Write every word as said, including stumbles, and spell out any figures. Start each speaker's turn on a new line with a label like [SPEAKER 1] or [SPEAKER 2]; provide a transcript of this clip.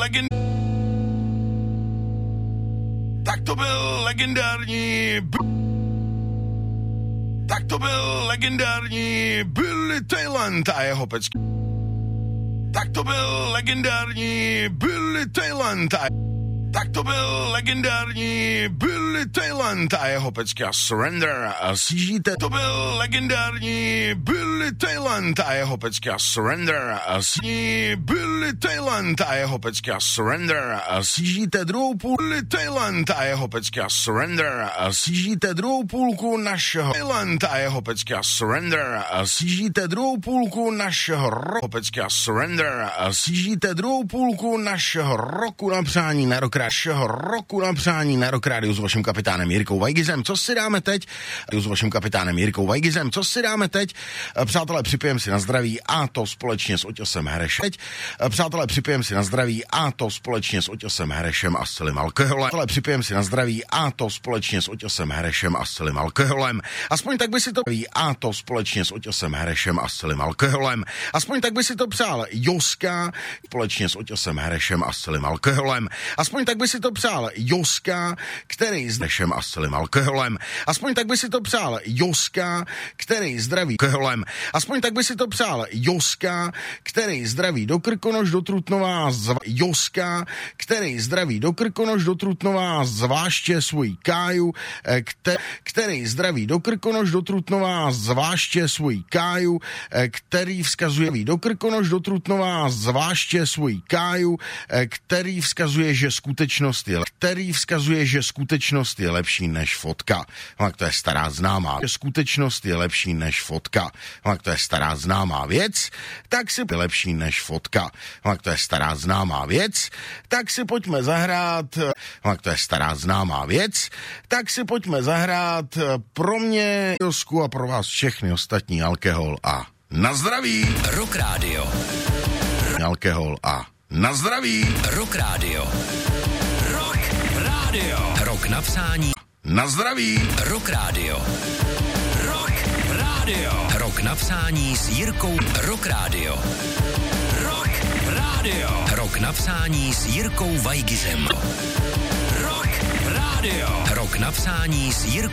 [SPEAKER 1] Legend... Tak to byl legendární... Tak to byl legendární Billy Talent a jeho pecky. Tak to byl legendární Billy Talent a... Tak to byl legendární Billy Talent a jeho pecka Surrender. A sjíždíte, to byl legendární Billy Talent a jeho pecka Surrender. A sjíždí Billy Talent a jeho pecka Surrender. A sjíždíte druhou půl Billy Talent a jeho pecka Surrender. A sjíždíte druhou půlku našeho Talent a jeho pecka Surrender. A sjíždíte druhou půlku našeho roku pecka Surrender. A sjíždíte druhou půlku našeho roku na přání na rok našeho roku na přání na Rock Rádiu s vaším kapitánem Jirkou Vajgizem. Co si dáme teď? S vaším kapitánem Jirkou Vajgizem. Co si dáme teď? Přátelé, připijem si na zdraví a to společně s Oťasem Herešem. Teď, přátelé, připijem si na zdraví a to společně s Oťasem Herešem a s celým alkoholem. Přátelé, připijem si na zdraví a to společně s Oťasem Herešem a s celým alkoholem. Aspoň tak by si to a to společně s Oťasem Herešem a s celým alkoholem. Aspoň tak by si to přál Joska společně s Oťasem Herešem a s celým alkoholem. Aspoň tak by si to přál Joska, který s Herešem a s celým alkoholem. Aspoň tak by si to přál Joska, který zdraví alkoholem. Aspoň tak by si to přál Joska, který zdraví do Krkonoš, do Trutnova, zv... Joska, který zdraví do Krkonoš, do Trutnova, zvláště svůj Káju, kte... který zdraví do Krkonoš, do Trutnova, zvláště svůj Káju, který vzkazuje do Krkonoš, do Trutnova, zvláště svůj Káju, který vzkazuje, že skutečnost je, který vzkazuje, že skutečnost je lepší než fotka. Tak to je stará známá. Že skutečnost je lepší než fotka. Tak to je stará známá věc. Tak si je lepší než fotka. Tak to je stará známá věc. Tak si pojďme zahrát. Tak to je stará známá věc. Tak si pojďme zahrát pro mě Josku a pro vás všechny ostatní alkohol a na zdraví.
[SPEAKER 2] Rock Radio.
[SPEAKER 1] Alkohol a na zdraví.
[SPEAKER 2] Rock Radio. Rock Radio. Rock na přání.
[SPEAKER 1] Na zdraví.
[SPEAKER 2] Rock Radio. Rock Radio. Rock na přání s Jirkou. Rock Radio. Rock Radio. Rock na přání s Jirkou Vajgizem. Rock Radio. Rock na přání s Jirkou